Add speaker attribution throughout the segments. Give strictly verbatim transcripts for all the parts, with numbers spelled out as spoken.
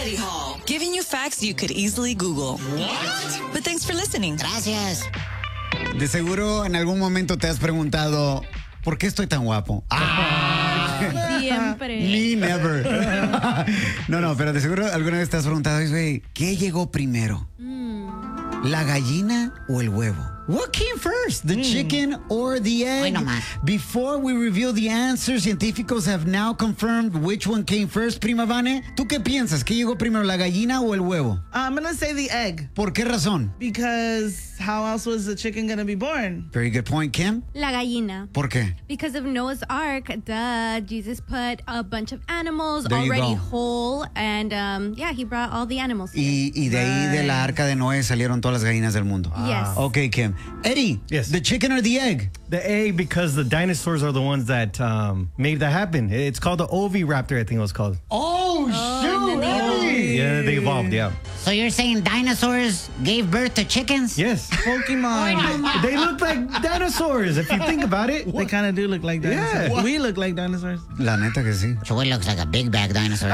Speaker 1: Eddie Hall, giving you facts you could easily Google. What? But thanks for listening.
Speaker 2: Gracias.
Speaker 3: De seguro en algún momento te has preguntado, ¿por qué estoy tan guapo? Ah.
Speaker 4: Siempre.
Speaker 3: Me never. No, no, pero de seguro alguna vez te has preguntado, güey, ¿qué llegó primero? Mm. ¿La gallina o el huevo? What came first, the mm. chicken or the egg?
Speaker 2: Bueno,
Speaker 3: Before we reveal the answer, científicos have now confirmed which one came first. Prima Vane, ¿tú qué piensas? ¿Qué llegó primero, la gallina o el huevo?
Speaker 5: I'm going to say the egg.
Speaker 3: ¿Por qué razón?
Speaker 5: Because how else was the chicken going to be born?
Speaker 3: Very good point, Kim.
Speaker 4: La gallina.
Speaker 3: ¿Por qué?
Speaker 4: Because of Noah's Ark, duh, Jesus put a bunch of animals
Speaker 3: There you
Speaker 4: already
Speaker 3: go.
Speaker 4: whole, and um, yeah, he brought all the animals here.
Speaker 3: Y, y de ahí de la arca de Noé salieron todas las gallinas del mundo.
Speaker 4: Yes.
Speaker 3: Okay, Kim. Eddie,
Speaker 6: Yes.
Speaker 3: the chicken or the egg?
Speaker 6: The egg, because the dinosaurs are the ones that um, made that happen. It's called the oviraptor, I think it was called.
Speaker 3: Oh, shoot, Eddie.
Speaker 6: Yeah, they evolved, yeah.
Speaker 2: So you're saying dinosaurs gave birth to chickens?
Speaker 6: Yes.
Speaker 5: Pokemon.
Speaker 6: They look like dinosaurs, if you think about it.
Speaker 5: They kind of do look like dinosaurs.
Speaker 6: Yeah.
Speaker 5: We look like dinosaurs.
Speaker 3: La neta que sí.
Speaker 2: Chuy looks like a big bag dinosaur.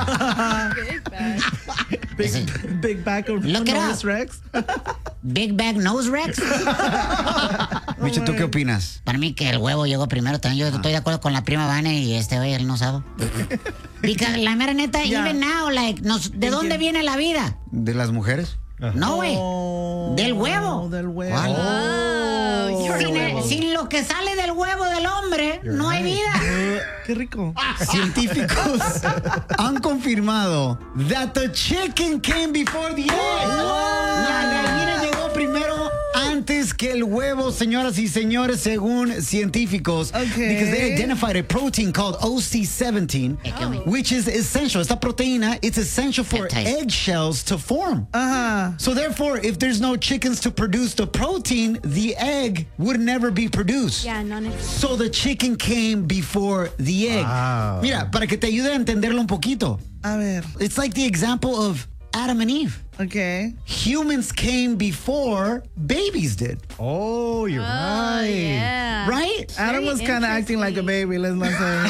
Speaker 2: Is it
Speaker 5: Big, big back of
Speaker 2: Look it
Speaker 5: Nose
Speaker 2: up.
Speaker 5: Rex.
Speaker 2: big bag nose Rex?
Speaker 3: Micho, ¿tú qué opinas?
Speaker 2: Para mí que el huevo llegó primero. También yo estoy de acuerdo con la prima Vane y este hoy él no sabe. Because la mera neta,
Speaker 5: Yeah.
Speaker 2: even now, like, nos, ¿de dónde viene la vida?
Speaker 3: ¿De las mujeres?
Speaker 2: No, güey.
Speaker 5: Oh,
Speaker 2: Del huevo.
Speaker 5: Del huevo.
Speaker 3: ¿Cuál?
Speaker 4: Oh, you're
Speaker 2: Sin, el- sin lo que sale del huevo del hombre, no hay vida.
Speaker 5: Qué rico.
Speaker 3: Científicos han confirmado that the chicken came before the egg. La gallina llegó primero antes que el huevo, señoras y señores, según científicos.
Speaker 5: Okay.
Speaker 3: Because they identified a protein called O C seventeen, which is essential. Esta proteína, it's essential for
Speaker 2: Peptide.
Speaker 3: eggshells to form.
Speaker 5: Uh-huh.
Speaker 3: So therefore, if there's no chickens to produce the protein, the egg would never be produced.
Speaker 4: Yeah, none of
Speaker 3: So the chicken came before the egg.
Speaker 6: Wow.
Speaker 3: Mira, para que te ayude a entenderlo un poquito.
Speaker 5: A ver.
Speaker 3: It's like the example of Adam and Eve.
Speaker 5: Okay.
Speaker 3: Humans came before babies did,
Speaker 6: Oh, you're
Speaker 4: Oh,
Speaker 6: right.
Speaker 4: yeah.
Speaker 3: right?
Speaker 5: Adam
Speaker 4: Very
Speaker 5: was kind of acting like a baby, let's not say.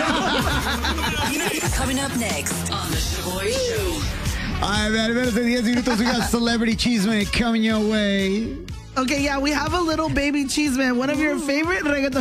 Speaker 1: Coming up next on The Shaboy Show.
Speaker 3: A ver, menos de diez minutos, we got Celebrity Chisme coming your way.
Speaker 5: Okay, yeah, we have a little baby cheese man. One of your favorite reggaeton